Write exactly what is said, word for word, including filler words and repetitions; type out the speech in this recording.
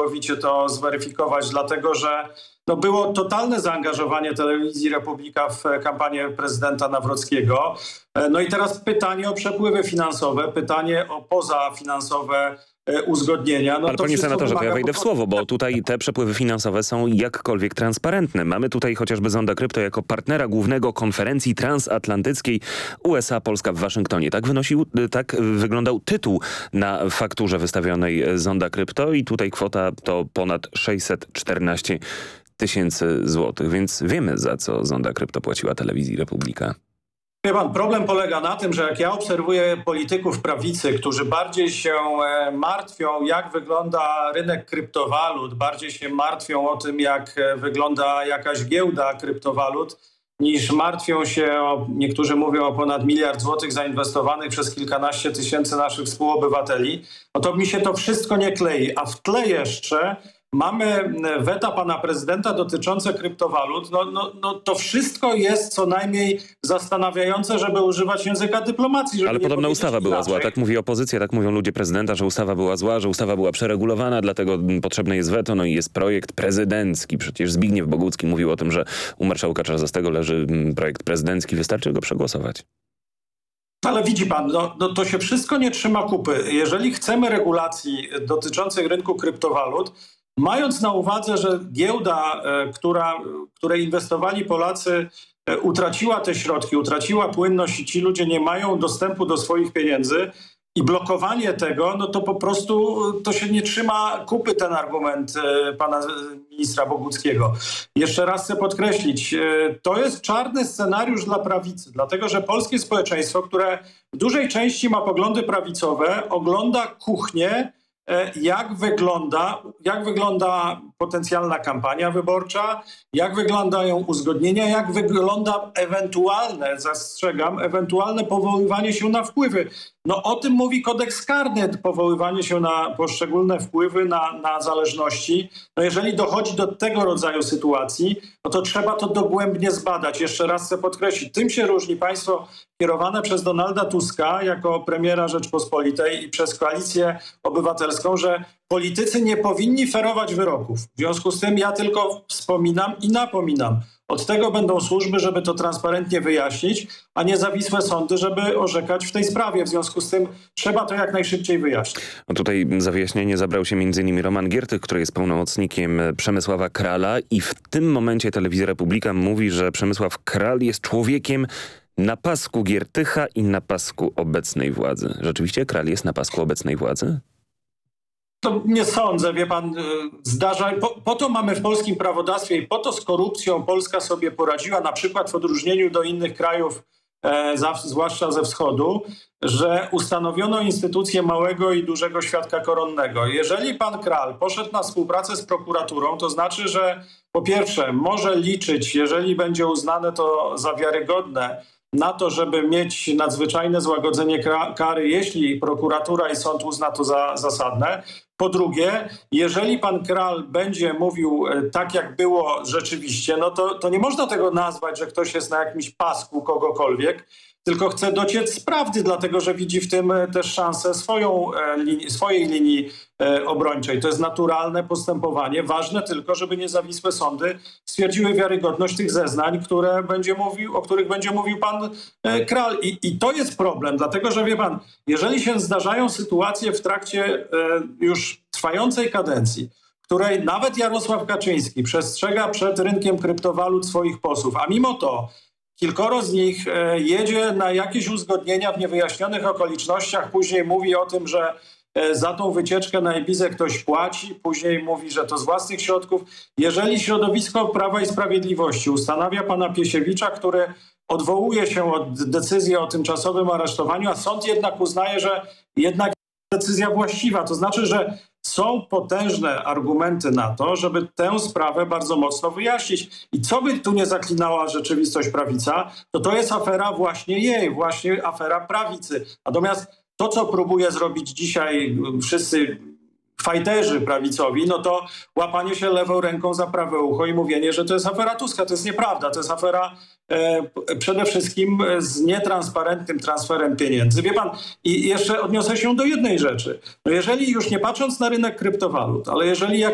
całkowicie to zweryfikować, dlatego że no było totalne zaangażowanie Telewizji Republika w kampanię prezydenta Nawrockiego. No i teraz pytanie o przepływy finansowe, pytanie o pozafinansowe uzgodnienia. No Ale to panie senatorze, to ja wejdę w po... słowo, bo tutaj te przepływy finansowe są jakkolwiek transparentne. Mamy tutaj chociażby Zonda Krypto jako partnera głównego konferencji transatlantyckiej U S A Polska w Waszyngtonie. Tak wynosił, tak wyglądał tytuł na fakturze wystawionej Zonda Krypto i tutaj kwota to ponad sześćset czternaście tysięcy złotych, więc wiemy, za co Zonda Krypto płaciła Telewizji Republika. Wie pan, problem polega na tym, że jak ja obserwuję polityków prawicy, którzy bardziej się martwią, jak wygląda rynek kryptowalut, bardziej się martwią o tym, jak wygląda jakaś giełda kryptowalut, niż martwią się, o, niektórzy mówią o ponad miliard złotych zainwestowanych przez kilkanaście tysięcy naszych współobywateli, no to mi się to wszystko nie klei. A w tle jeszcze mamy weta pana prezydenta dotyczące kryptowalut. No, no, no to wszystko jest co najmniej zastanawiające, żeby używać języka dyplomacji. Żeby Ale podobno ustawa była inaczej. zła. Tak mówi opozycja, tak mówią ludzie prezydenta, że ustawa była zła, że ustawa była przeregulowana, dlatego potrzebne jest weto. No i jest projekt prezydencki. Przecież Zbigniew Bogucki mówił o tym, że u marszałka Czarzastego leży projekt prezydencki. Wystarczy go przegłosować. Ale widzi pan, no, no to się wszystko nie trzyma kupy. Jeżeli chcemy regulacji dotyczących rynku kryptowalut, mając na uwadze, że giełda, e, która, której inwestowali Polacy, e, utraciła te środki, utraciła płynność i ci ludzie nie mają dostępu do swoich pieniędzy i blokowanie tego, no to po prostu to się nie trzyma kupy ten argument e, pana ministra Boguckiego. Jeszcze raz chcę podkreślić, e, to jest czarny scenariusz dla prawicy, dlatego że polskie społeczeństwo, które w dużej części ma poglądy prawicowe, ogląda kuchnię, Jak wygląda, jak wygląda potencjalna kampania wyborcza, jak wyglądają uzgodnienia, jak wygląda ewentualne, zastrzegam, ewentualne powoływanie się na wpływy. No o tym mówi kodeks karny, powoływanie się na poszczególne wpływy, na, na zależności. No jeżeli dochodzi do tego rodzaju sytuacji, no to trzeba to dogłębnie zbadać. Jeszcze raz chcę podkreślić, tym się różni państwo kierowane przez Donalda Tuska jako premiera Rzeczpospolitej i przez Koalicję Obywatelską, że politycy nie powinni ferować wyroków. W związku z tym ja tylko wspominam i napominam. Od tego będą służby, żeby to transparentnie wyjaśnić, a nie zawisłe sądy, żeby orzekać w tej sprawie. W związku z tym trzeba to jak najszybciej wyjaśnić. No tutaj za wyjaśnienie zabrał się między innymi Roman Giertych, który jest pełnomocnikiem Przemysława Krala i w tym momencie Telewizja Republika mówi, że Przemysław Kral jest człowiekiem na pasku Giertycha i na pasku obecnej władzy. Rzeczywiście Kral jest na pasku obecnej władzy? To nie sądzę, wie pan, zdarza, po, po to mamy w polskim prawodawstwie i po to z korupcją Polska sobie poradziła, na przykład w odróżnieniu do innych krajów, e, zwłaszcza ze wschodu, że ustanowiono instytucję małego i dużego świadka koronnego. Jeżeli pan Kral poszedł na współpracę z prokuraturą, to znaczy, że po pierwsze może liczyć, jeżeli będzie uznane to za wiarygodne, na to, żeby mieć nadzwyczajne złagodzenie kary, jeśli prokuratura i sąd uzna to za zasadne. Po drugie, jeżeli pan Kral będzie mówił tak, jak było rzeczywiście, no to, to nie można tego nazwać, że ktoś jest na jakimś pasku kogokolwiek, tylko chce dociec z prawdy, dlatego że widzi w tym też szansę swoją, linii, swojej linii obrończej. To jest naturalne postępowanie. Ważne tylko, żeby niezawisłe sądy stwierdziły wiarygodność tych zeznań, które będzie mówił, o których będzie mówił pan Kral. I, I to jest problem, dlatego że wie pan, jeżeli się zdarzają sytuacje w trakcie już trwającej kadencji, w której nawet Jarosław Kaczyński przestrzega przed rynkiem kryptowalut swoich posłów, a mimo to kilkoro z nich jedzie na jakieś uzgodnienia w niewyjaśnionych okolicznościach, później mówi o tym, że za tą wycieczkę na Ibizę ktoś płaci, później mówi, że to z własnych środków. Jeżeli środowisko Prawa i Sprawiedliwości ustanawia pana Piesiewicza, który odwołuje się od decyzji o tymczasowym aresztowaniu, a sąd jednak uznaje, że jednak decyzja właściwa, to znaczy, że są potężne argumenty na to, żeby tę sprawę bardzo mocno wyjaśnić. I co by tu nie zaklinała rzeczywistość prawica, to to jest afera właśnie jej, właśnie afera prawicy. Natomiast to, co próbuje zrobić dzisiaj wszyscy fajterzy prawicowi, no to łapanie się lewą ręką za prawe ucho i mówienie, że to jest afera Tuska. To jest nieprawda. To jest afera e, przede wszystkim z nietransparentnym transferem pieniędzy. Wie pan, i jeszcze odniosę się do jednej rzeczy. No jeżeli już nie patrząc na rynek kryptowalut, ale jeżeli jak